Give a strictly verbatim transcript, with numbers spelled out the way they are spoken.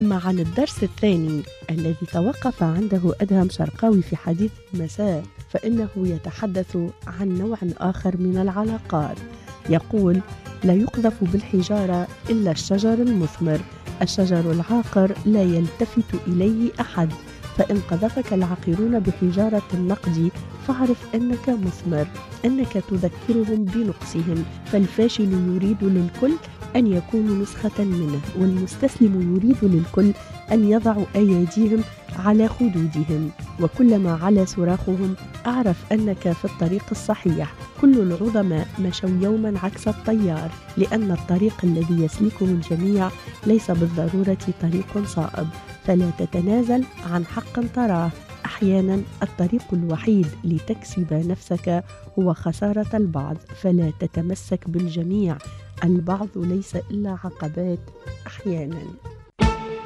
أما عن الدرس الثاني الذي توقف عنده أدهم شرقاوي في حديث المساء، فإنه يتحدث عن نوع آخر من العلاقات. يقول: لا يقذف بالحجارة إلا الشجر المثمر، الشجر العاقر لا يلتفت إليه أحد، فإن قذفك العاقرون بحجارة النقد فاعرف أنك مثمر، أنك تذكرهم بنقصهم، فالفاشل يريد للكل أن يكونوا نسخة منه، والمستسلم يريد للكل أن يضعوا أيديهم على خدودهم، وكلما على صراخهم أعرف أنك في الطريق الصحيح. كل العظماء مشوا يوما عكس التيار، لأن الطريق الذي يسلكه الجميع ليس بالضرورة طريق صائب، فلا تتنازل عن حق تراه. أحيانا الطريق الوحيد لتكسب نفسك هو خسارة البعض، فلا تتمسك بالجميع، البعض ليس إلا عقبات أحيانا.